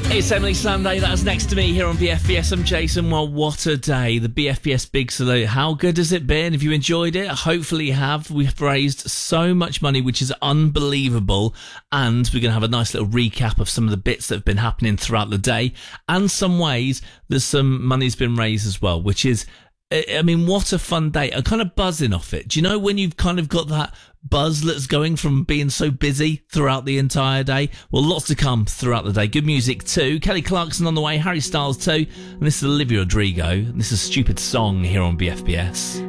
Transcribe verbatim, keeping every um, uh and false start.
It's Emily Sunday, that's next to me here on B F B S. I'm Jason. Well, what a day. The B F B S Big Salute. How good has it been? Have you enjoyed it? Hopefully you have. We've raised so much money, which is unbelievable. And we're going to have a nice little recap of some of the bits that have been happening throughout the day. And some ways that some money's been raised as well, which is, I mean, what a fun day. I'm kind of buzzing off it. Do you know when you've kind of got that buzz that's going from being so busy throughout the entire day? Well, lots to come throughout the day. Good music too. Kelly Clarkson on the way, Harry Styles too. And this is Olivia Rodrigo. And this is Stupid Song here on B F B S.